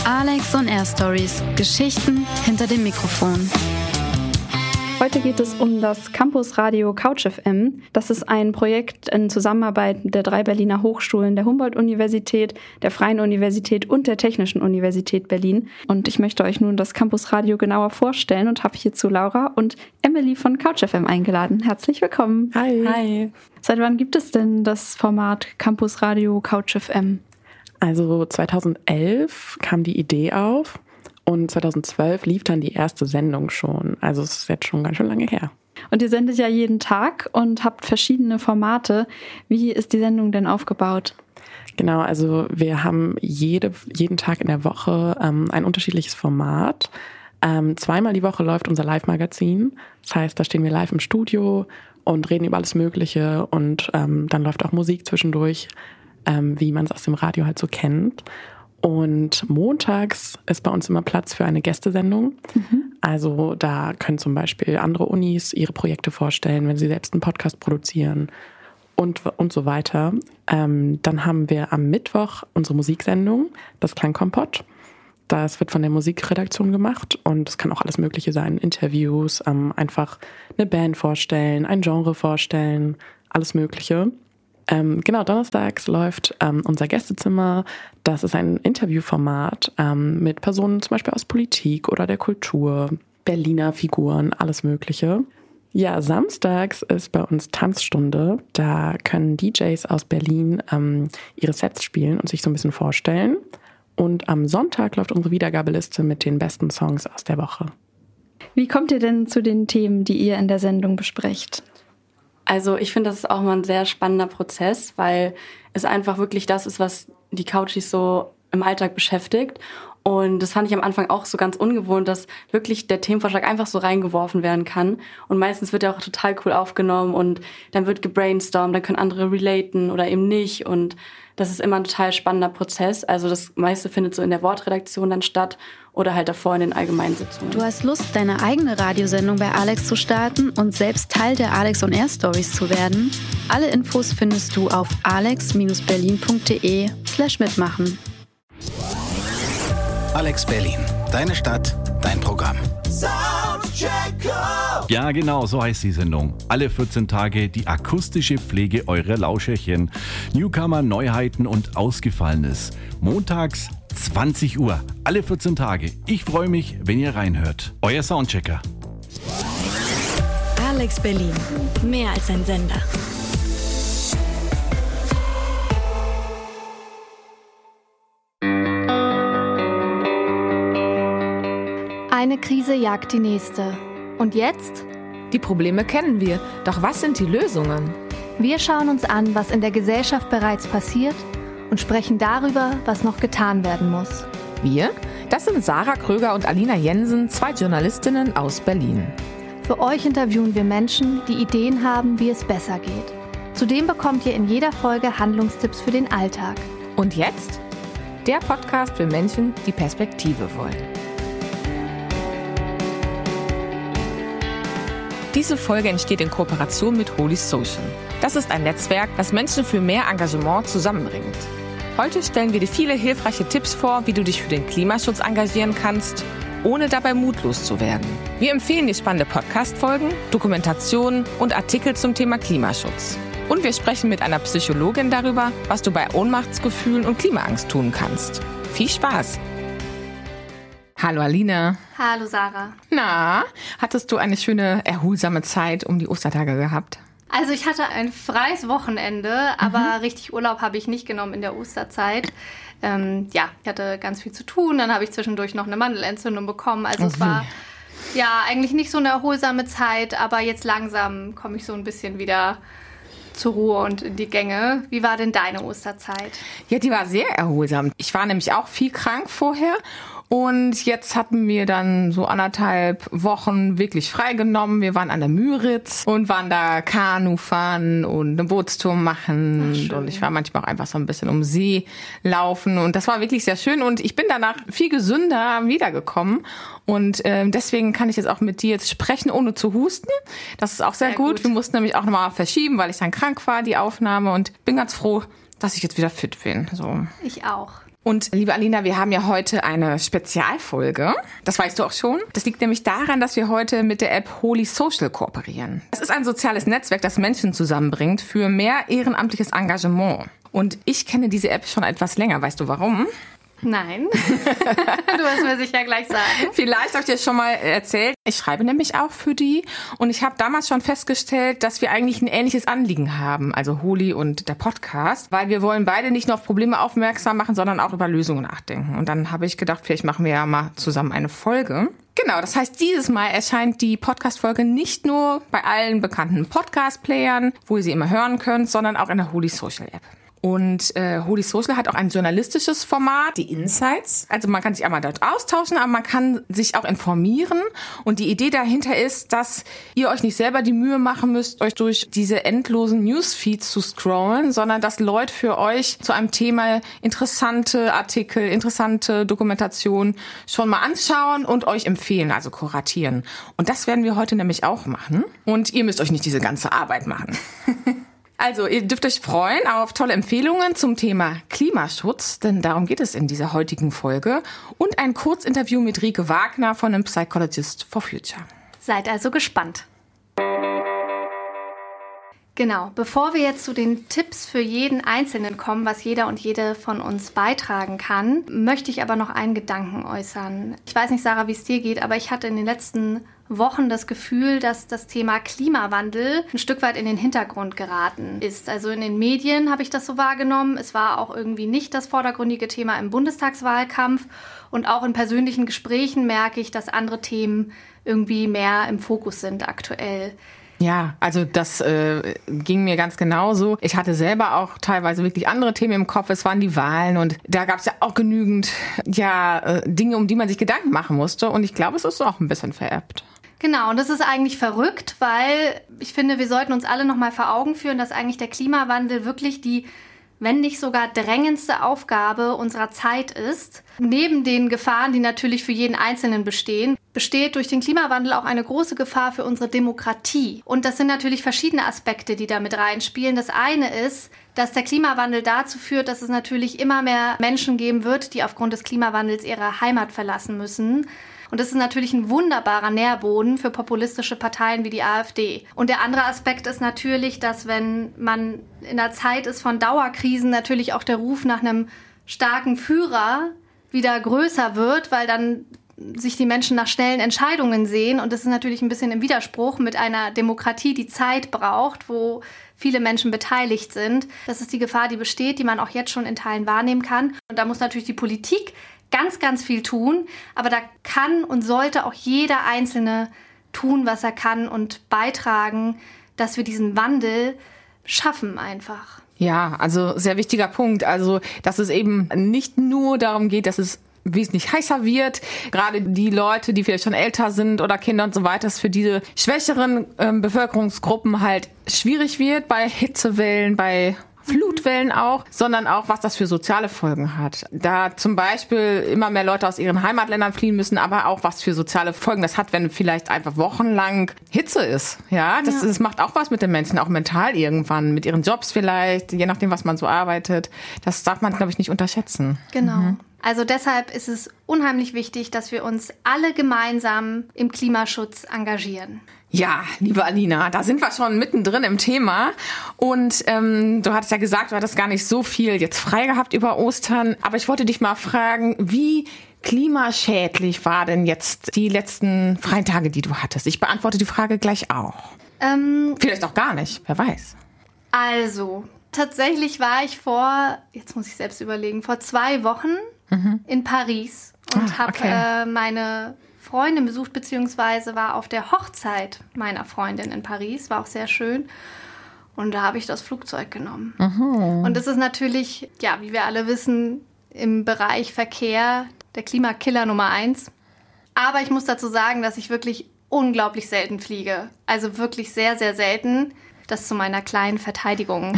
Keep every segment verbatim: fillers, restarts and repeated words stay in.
Alex on Air Stories. Geschichten hinter dem Mikrofon. Heute geht es um das Campusradio Couch F M. Das ist ein Projekt in Zusammenarbeit der drei Berliner Hochschulen, der Humboldt-Universität, der Freien Universität und der Technischen Universität Berlin. Und ich möchte euch nun das Campusradio genauer vorstellen und habe hierzu Laura und Emily von Couch F M eingeladen. Herzlich willkommen. Hi. Hi. Seit wann gibt es denn das Format Campusradio Couch F M? Also zweitausendelf kam die Idee auf und zweitausendzwölf lief dann die erste Sendung schon. Also es ist jetzt schon ganz schön lange her. Und ihr sendet ja jeden Tag und habt verschiedene Formate. Wie ist die Sendung denn aufgebaut? Genau, also wir haben jede, jeden Tag in der Woche ähm, ein unterschiedliches Format. Ähm, zweimal die Woche läuft unser Live-Magazin. Das heißt, da stehen wir live im Studio und reden über alles Mögliche. Und ähm, dann läuft auch Musik zwischendurch, ähm, wie man es aus dem Radio halt so kennt. Und montags ist bei uns immer Platz für eine Gästesendung. Mhm. Also da können zum Beispiel andere Unis ihre Projekte vorstellen, wenn sie selbst einen Podcast produzieren und, und so weiter. Ähm, dann haben wir am Mittwoch unsere Musiksendung, das Klangkompott. Das wird von der Musikredaktion gemacht und es kann auch alles Mögliche sein. Interviews, ähm, einfach eine Band vorstellen, ein Genre vorstellen, alles Mögliche. Ähm, genau, donnerstags läuft ähm, unser Gästezimmer. Das ist ein Interviewformat ähm, mit Personen zum Beispiel aus Politik oder der Kultur, Berliner Figuren, alles Mögliche. Ja, samstags ist bei uns Tanzstunde. Da können D Js aus Berlin ähm, ihre Sets spielen und sich so ein bisschen vorstellen. Und am Sonntag läuft unsere Wiedergabeliste mit den besten Songs aus der Woche. Wie kommt ihr denn zu den Themen, die ihr in der Sendung besprecht? Also ich finde, das ist auch mal ein sehr spannender Prozess, weil es einfach wirklich das ist, was die Couchies so im Alltag beschäftigt. Und das fand ich am Anfang auch so ganz ungewohnt, dass wirklich der Themenvorschlag einfach so reingeworfen werden kann. Und meistens wird er auch total cool aufgenommen und dann wird gebrainstormt, dann können andere relaten oder eben nicht. Und das ist immer ein total spannender Prozess. Also das meiste findet so in der Wortredaktion dann statt oder halt davor in den Allgemeinsitzungen. Du hast Lust, deine eigene Radiosendung bei Alex zu starten und selbst Teil der Alex on Air Stories zu werden? Alle Infos findest du auf alex berlin punkt de slash mitmachen. Alex Berlin, deine Stadt, dein Programm. Ja, genau, so heißt die Sendung. Alle vierzehn Tage die akustische Pflege eurer Lauscherchen. Newcomer, Neuheiten und Ausgefallenes. Montags zwanzig Uhr, alle vierzehn Tage. Ich freue mich, wenn ihr reinhört. Euer Soundchecker. Alex Berlin, mehr als ein Sender. Eine Krise jagt die nächste. Und jetzt? Die Probleme kennen wir, doch was sind die Lösungen? Wir schauen uns an, was in der Gesellschaft bereits passiert und sprechen darüber, was noch getan werden muss. Wir? Das sind Sarah Kröger und Alina Jensen, zwei Journalistinnen aus Berlin. Für euch interviewen wir Menschen, die Ideen haben, wie es besser geht. Zudem bekommt ihr in jeder Folge Handlungstipps für den Alltag. Und jetzt? Der Podcast für Menschen, die Perspektive wollen. Diese Folge entsteht in Kooperation mit Holy Social. Das ist ein Netzwerk, das Menschen für mehr Engagement zusammenbringt. Heute stellen wir dir viele hilfreiche Tipps vor, wie du dich für den Klimaschutz engagieren kannst, ohne dabei mutlos zu werden. Wir empfehlen dir spannende Podcast-Folgen, Dokumentationen und Artikel zum Thema Klimaschutz. Und wir sprechen mit einer Psychologin darüber, was du bei Ohnmachtsgefühlen und Klimaangst tun kannst. Viel Spaß! Hallo Alina. Hallo Sarah. Na, hattest du eine schöne, erholsame Zeit um die Ostertage gehabt? Also ich hatte ein freies Wochenende, aber mhm. richtig Urlaub habe ich nicht genommen in der Osterzeit. Ähm, ja, ich hatte ganz viel zu tun, dann habe ich zwischendurch noch eine Mandelentzündung bekommen. Also okay. Es war ja eigentlich nicht so eine erholsame Zeit, aber jetzt langsam komme ich so ein bisschen wieder zur Ruhe und in die Gänge. Wie war denn deine Osterzeit? Ja, die war sehr erholsam. Ich war nämlich auch viel krank vorher. Und jetzt hatten wir dann so anderthalb Wochen wirklich freigenommen. Wir waren an der Müritz und waren da Kanu fahren und eine Bootstour machen. Ach, und ich war manchmal auch einfach so ein bisschen um See laufen. Und das war wirklich sehr schön. Und ich bin danach viel gesünder wiedergekommen. Und äh, deswegen kann ich jetzt auch mit dir jetzt sprechen, ohne zu husten. Das ist auch sehr, sehr gut. gut. Wir mussten nämlich auch nochmal verschieben, weil ich dann krank war, die Aufnahme. Und bin ganz froh, dass ich jetzt wieder fit bin. So. Ich auch. Und liebe Alina, wir haben ja heute eine Spezialfolge. Das weißt du auch schon. Das liegt nämlich daran, dass wir heute mit der App Holy Social kooperieren. Das ist ein soziales Netzwerk, das Menschen zusammenbringt für mehr ehrenamtliches Engagement. Und ich kenne diese App schon etwas länger. Weißt du warum? Nein, du wirst mir sicher gleich sagen. Vielleicht habe ich dir schon mal erzählt. Ich schreibe nämlich auch für die und ich habe damals schon festgestellt, dass wir eigentlich ein ähnliches Anliegen haben, also Holy und der Podcast, weil wir wollen beide nicht nur auf Probleme aufmerksam machen, sondern auch über Lösungen nachdenken. Und dann habe ich gedacht, vielleicht machen wir ja mal zusammen eine Folge. Genau, das heißt, dieses Mal erscheint die Podcast-Folge nicht nur bei allen bekannten Podcast-Playern, wo ihr sie immer hören könnt, sondern auch in der Holy Social App. Und äh, Holy Social hat auch ein journalistisches Format, die Insights. Also man kann sich einmal dort austauschen, aber man kann sich auch informieren. Und die Idee dahinter ist, dass ihr euch nicht selber die Mühe machen müsst, euch durch diese endlosen Newsfeeds zu scrollen, sondern dass Leute für euch zu einem Thema interessante Artikel, interessante Dokumentation schon mal anschauen und euch empfehlen, also kuratieren. Und das werden wir heute nämlich auch machen. Und ihr müsst euch nicht diese ganze Arbeit machen. Also, ihr dürft euch freuen auf tolle Empfehlungen zum Thema Klimaschutz, denn darum geht es in dieser heutigen Folge. Und ein Kurzinterview mit Rike Wagner von einem Psychologist for Future. Seid also gespannt. Genau, bevor wir jetzt zu den Tipps für jeden Einzelnen kommen, was jeder und jede von uns beitragen kann, möchte ich aber noch einen Gedanken äußern. Ich weiß nicht, Sarah, wie es dir geht, aber ich hatte in den letzten Wochen das Gefühl, dass das Thema Klimawandel ein Stück weit in den Hintergrund geraten ist. Also in den Medien habe ich das so wahrgenommen. Es war auch irgendwie nicht das vordergründige Thema im Bundestagswahlkampf. Und auch in persönlichen Gesprächen merke ich, dass andere Themen irgendwie mehr im Fokus sind aktuell. Ja, also das äh, ging mir ganz genauso. Ich hatte selber auch teilweise wirklich andere Themen im Kopf. Es waren die Wahlen und da gab es ja auch genügend ja äh, Dinge, um die man sich Gedanken machen musste. Und ich glaube, es ist auch ein bisschen vererbt. Genau, und das ist eigentlich verrückt, weil ich finde, wir sollten uns alle noch mal vor Augen führen, dass eigentlich der Klimawandel wirklich die, wenn nicht sogar drängendste Aufgabe unserer Zeit ist. Neben den Gefahren, die natürlich für jeden Einzelnen bestehen, besteht durch den Klimawandel auch eine große Gefahr für unsere Demokratie. Und das sind natürlich verschiedene Aspekte, die da mit reinspielen. Das eine ist, dass der Klimawandel dazu führt, dass es natürlich immer mehr Menschen geben wird, die aufgrund des Klimawandels ihre Heimat verlassen müssen. Und das ist natürlich ein wunderbarer Nährboden für populistische Parteien wie die AfD. Und der andere Aspekt ist natürlich, dass wenn man in einer Zeit ist von Dauerkrisen, natürlich auch der Ruf nach einem starken Führer wieder größer wird, weil dann sich die Menschen nach schnellen Entscheidungen sehen. Und das ist natürlich ein bisschen im Widerspruch mit einer Demokratie, die Zeit braucht, wo viele Menschen beteiligt sind. Das ist die Gefahr, die besteht, die man auch jetzt schon in Teilen wahrnehmen kann. Und da muss natürlich die Politik ganz, ganz viel tun, aber da kann und sollte auch jeder Einzelne tun, was er kann und beitragen, dass wir diesen Wandel schaffen einfach. Ja, also sehr wichtiger Punkt. Also, dass es eben nicht nur darum geht, dass es wesentlich heißer wird. Gerade die Leute, die vielleicht schon älter sind oder Kinder und so weiter, dass für diese schwächeren ähm, Bevölkerungsgruppen halt schwierig wird bei Hitzewellen, bei Flutwellen auch, sondern auch, was das für soziale Folgen hat. Da zum Beispiel immer mehr Leute aus ihren Heimatländern fliehen müssen, aber auch was für soziale Folgen das hat, wenn vielleicht einfach wochenlang Hitze ist. Ja, das, ja. das macht auch was mit den Menschen, auch mental irgendwann, mit ihren Jobs vielleicht, je nachdem, was man so arbeitet. Das darf man, glaube ich, nicht unterschätzen. Genau. Mhm. Also deshalb ist es unheimlich wichtig, dass wir uns alle gemeinsam im Klimaschutz engagieren. Ja, liebe Alina, da sind wir schon mittendrin im Thema. Und ähm, du hattest ja gesagt, du hattest gar nicht so viel jetzt frei gehabt über Ostern. Aber ich wollte dich mal fragen, wie klimaschädlich war denn jetzt die letzten freien Tage, die du hattest? Ich beantworte die Frage gleich auch. Ähm, Vielleicht auch gar nicht, wer weiß. Also, tatsächlich war ich vor, jetzt muss ich selbst überlegen, vor zwei Wochen mhm. in Paris und ah, habe okay. äh, meine Freundin besucht, beziehungsweise war auf der Hochzeit meiner Freundin in Paris. War auch sehr schön. Und da habe ich das Flugzeug genommen. Mhm. Und das ist natürlich, ja, wie wir alle wissen, im Bereich Verkehr der Klimakiller Nummer eins. Aber ich muss dazu sagen, dass ich wirklich unglaublich selten fliege. Also wirklich sehr, sehr selten. Das zu meiner kleinen Verteidigung.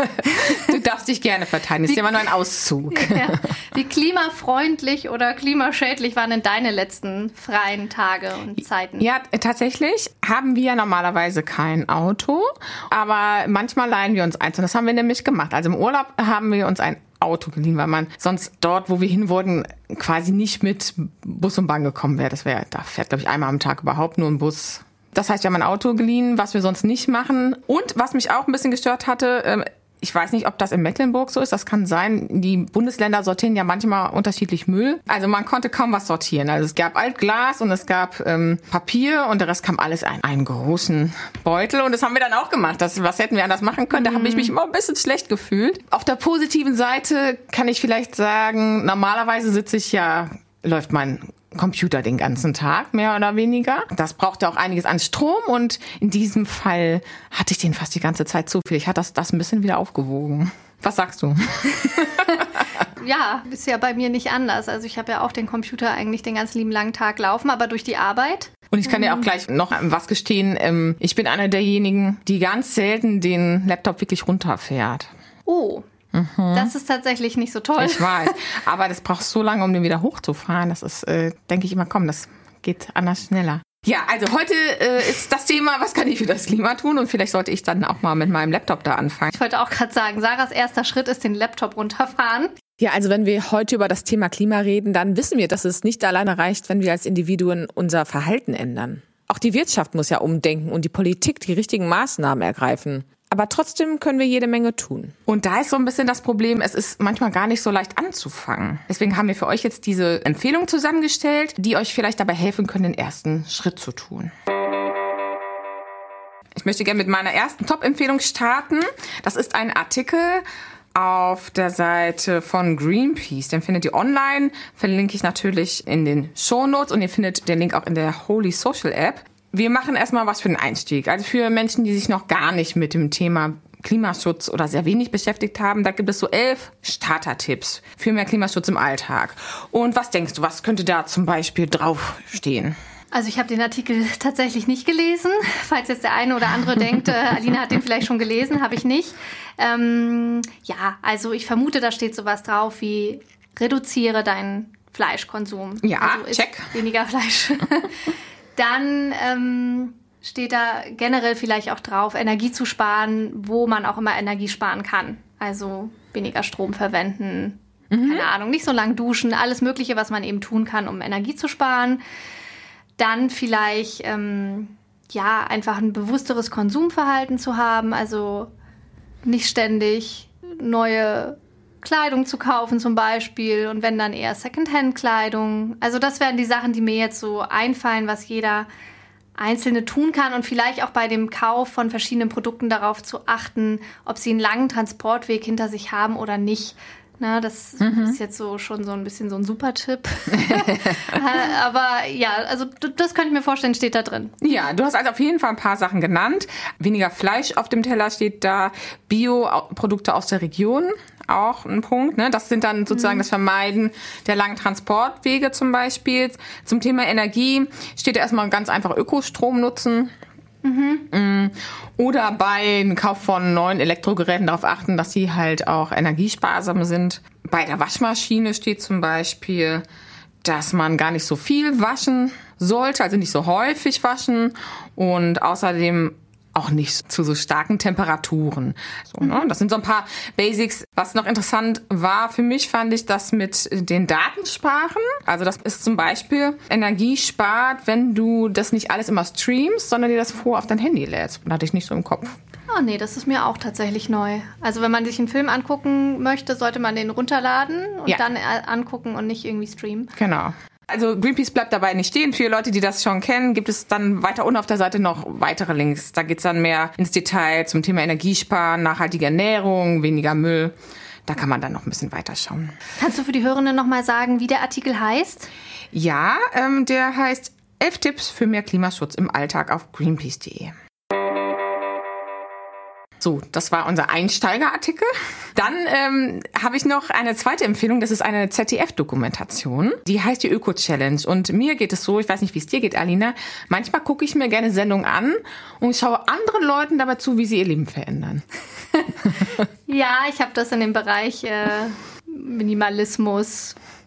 Du darfst dich gerne verteidigen, das ist ja immer nur ein Auszug. Ja. Wie klimafreundlich oder klimaschädlich waren denn deine letzten freien Tage und Zeiten? Ja, tatsächlich haben wir normalerweise kein Auto, aber manchmal leihen wir uns eins. Und das haben wir nämlich gemacht. Also im Urlaub haben wir uns ein Auto geliehen, weil man sonst dort, wo wir hin wollten, quasi nicht mit Bus und Bahn gekommen wäre. Das wäre, da fährt, glaube ich, einmal am Tag überhaupt nur ein Bus. Das heißt, wir haben ein Auto geliehen, was wir sonst nicht machen. Und was mich auch ein bisschen gestört hatte, ich weiß nicht, ob das in Mecklenburg so ist, das kann sein, die Bundesländer sortieren ja manchmal unterschiedlich Müll. Also man konnte kaum was sortieren. Also es gab Altglas und es gab ähm, Papier und der Rest kam alles in einen großen Beutel. Und das haben wir dann auch gemacht. Das, was hätten wir anders machen können? Da habe ich mich immer ein bisschen schlecht gefühlt. Auf der positiven Seite kann ich vielleicht sagen, normalerweise sitze ich ja, läuft mein Computer den ganzen Tag, mehr oder weniger. Das brauchte auch einiges an Strom und in diesem Fall hatte ich den fast die ganze Zeit zu viel. Ich hatte das, das ein bisschen wieder aufgewogen. Was sagst du? Ja, ist ja bei mir nicht anders. Also ich habe ja auch den Computer eigentlich den ganzen lieben langen Tag laufen, aber durch die Arbeit. Und ich kann dir auch gleich noch was gestehen. Ich bin einer derjenigen, die ganz selten den Laptop wirklich runterfährt. Oh. Mhm. Das ist tatsächlich nicht so toll. Ich weiß, aber das braucht so lange, um den wieder hochzufahren. Das ist, äh, denke ich immer, komm, das geht anders schneller. Ja, also heute äh, ist das Thema, was kann ich für das Klima tun? Und vielleicht sollte ich dann auch mal mit meinem Laptop da anfangen. Ich wollte auch gerade sagen, Sarahs erster Schritt ist den Laptop runterfahren. Ja, also wenn wir heute über das Thema Klima reden, dann wissen wir, dass es nicht alleine reicht, wenn wir als Individuen unser Verhalten ändern. Auch die Wirtschaft muss ja umdenken und die Politik die richtigen Maßnahmen ergreifen. Aber trotzdem können wir jede Menge tun. Und da ist so ein bisschen das Problem, es ist manchmal gar nicht so leicht anzufangen. Deswegen haben wir für euch jetzt diese Empfehlung zusammengestellt, die euch vielleicht dabei helfen können, den ersten Schritt zu tun. Ich möchte gerne mit meiner ersten Top-Empfehlung starten. Das ist ein Artikel auf der Seite von Greenpeace. Den findet ihr online, verlinke ich natürlich in den Shownotes und ihr findet den Link auch in der Holy Social App. Wir machen erstmal was für den Einstieg. Also für Menschen, die sich noch gar nicht mit dem Thema Klimaschutz oder sehr wenig beschäftigt haben, da gibt es so elf Starter-Tipps für mehr Klimaschutz im Alltag. Und was denkst du, was könnte da zum Beispiel draufstehen? Also ich habe den Artikel tatsächlich nicht gelesen. Falls jetzt der eine oder andere denkt, äh, Alina hat den vielleicht schon gelesen, habe ich nicht. Ähm, ja, also ich vermute, da steht sowas drauf wie reduziere deinen Fleischkonsum. Ja, also isst check. Weniger Fleisch. Dann ähm, steht da generell vielleicht auch drauf, Energie zu sparen, wo man auch immer Energie sparen kann. Also weniger Strom verwenden, mhm. keine Ahnung, nicht so lang duschen, alles Mögliche, was man eben tun kann, um Energie zu sparen. Dann vielleicht ähm, ja einfach ein bewussteres Konsumverhalten zu haben, also nicht ständig neue Kleidung zu kaufen zum Beispiel und wenn dann eher Secondhand-Kleidung. Also das wären die Sachen, die mir jetzt so einfallen, was jeder Einzelne tun kann und vielleicht auch bei dem Kauf von verschiedenen Produkten darauf zu achten, ob sie einen langen Transportweg hinter sich haben oder nicht. Na, das mhm. ist jetzt so schon so ein bisschen so ein Super-Tipp. Aber ja, also das könnte ich mir vorstellen, steht da drin. Ja, du hast also auf jeden Fall ein paar Sachen genannt. Weniger Fleisch auf dem Teller steht da, Bioprodukte aus der Region, auch ein Punkt. Ne? Das sind dann sozusagen mhm. das Vermeiden der langen Transportwege zum Beispiel. Zum Thema Energie steht da erstmal ganz einfach Ökostrom nutzen. Mhm. Oder bei dem Kauf von neuen Elektrogeräten darauf achten, dass sie halt auch energiesparsam sind. Bei der Waschmaschine steht zum Beispiel, dass man gar nicht so viel waschen sollte, also nicht so häufig waschen und außerdem auch nicht zu so starken Temperaturen. So, ne? Das sind so ein paar Basics. Was noch interessant war für mich, fand ich das mit den Datensparen. Also das ist zum Beispiel Energie spart, wenn du das nicht alles immer streamst, sondern dir das vor auf dein Handy lädst. Das hatte ich nicht so im Kopf. Oh nee, das ist mir auch tatsächlich neu. Also wenn man sich einen Film angucken möchte, sollte man den runterladen und ja. dann angucken und nicht irgendwie streamen. Genau. Also Greenpeace bleibt dabei nicht stehen. Für Leute, die das schon kennen, gibt es dann weiter unten auf der Seite noch weitere Links. Da geht's dann mehr ins Detail zum Thema Energiesparen, nachhaltige Ernährung, weniger Müll. Da kann man dann noch ein bisschen weiterschauen. Kannst du für die Hörenden noch mal sagen, wie der Artikel heißt? Ja, ähm, der heißt elf Tipps für mehr Klimaschutz im Alltag auf greenpeace punkt de. So, das war unser Einsteigerartikel. Dann ähm, habe ich noch eine zweite Empfehlung. Das ist eine Z D F-Dokumentation. Die heißt die Öko-Challenge. Und mir geht es so, ich weiß nicht, wie es dir geht, Alina. Manchmal gucke ich mir gerne Sendungen an und schaue anderen Leuten dabei zu, wie sie ihr Leben verändern. Ja, ich habe das in dem Bereich äh, Minimalismus,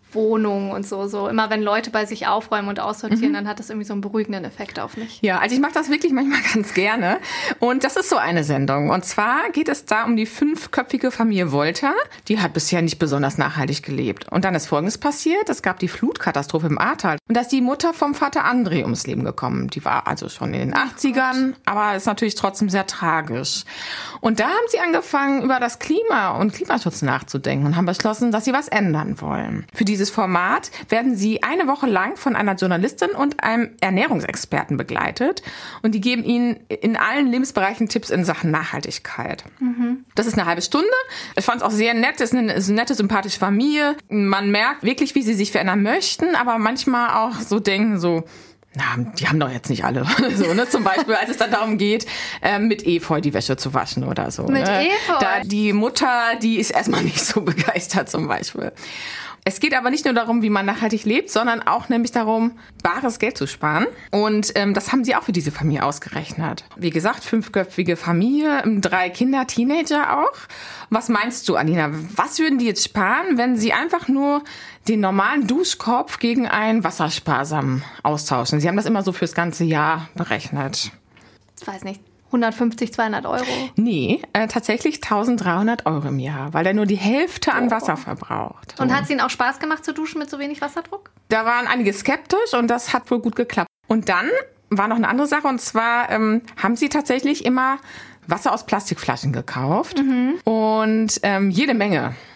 Wohnung und so. So immer wenn Leute bei sich aufräumen und aussortieren, Mhm. dann hat das irgendwie so einen beruhigenden Effekt auf mich. Ja, also ich mache das wirklich manchmal ganz gerne. Und das ist so eine Sendung. Und zwar geht es da um die fünfköpfige Familie Wolter. Die hat bisher nicht besonders nachhaltig gelebt. Und dann ist Folgendes passiert. Es gab die Flutkatastrophe im Ahrtal. Und da ist die Mutter vom Vater André ums Leben gekommen. Die war also schon in den achtzigern, aber ist natürlich trotzdem sehr tragisch. Und da haben sie angefangen, über das Klima und Klimaschutz nachzudenken und haben beschlossen, dass sie was ändern wollen. Für dieses Format werden sie eine Woche lang von einer Journalistin und einem Ernährungsexperten begleitet. Und die geben ihnen in allen Lebensbereichen Tipps in Sachen Nachhaltigkeit. Mhm. Das ist eine halbe Stunde. Ich fand es auch sehr nett. Es ist eine, ist eine nette, sympathische Familie. Man merkt wirklich, wie sie sich verändern möchten, aber manchmal auch so denken, so, na, die haben doch jetzt nicht alle. so, ne? Zum Beispiel, als es dann darum geht, äh, mit Efeu die Wäsche zu waschen oder so. Mit ne? Efeu? Da, die Mutter, die ist erstmal nicht so begeistert zum Beispiel. Es geht aber nicht nur darum, wie man nachhaltig lebt, sondern auch nämlich darum, bares Geld zu sparen. Und ähm, das haben sie auch für diese Familie ausgerechnet. Wie gesagt, fünfköpfige Familie, drei Kinder, Teenager auch. Was meinst du, Alina? Was würden die jetzt sparen, wenn sie einfach nur den normalen Duschkopf gegen einen wassersparsamen austauschen? Sie haben das immer so fürs ganze Jahr berechnet. Ich weiß nicht. hundertfünfzig, zweihundert Euro? Nee, äh, tatsächlich eintausenddreihundert Euro im Jahr, weil er nur die Hälfte an Wasser verbraucht. Und hat es Ihnen auch Spaß gemacht zu duschen mit so wenig Wasserdruck? Da waren einige skeptisch und das hat wohl gut geklappt. Und dann war noch eine andere Sache und zwar ähm, haben sie tatsächlich immer Wasser aus Plastikflaschen gekauft mhm. und ähm, jede Menge.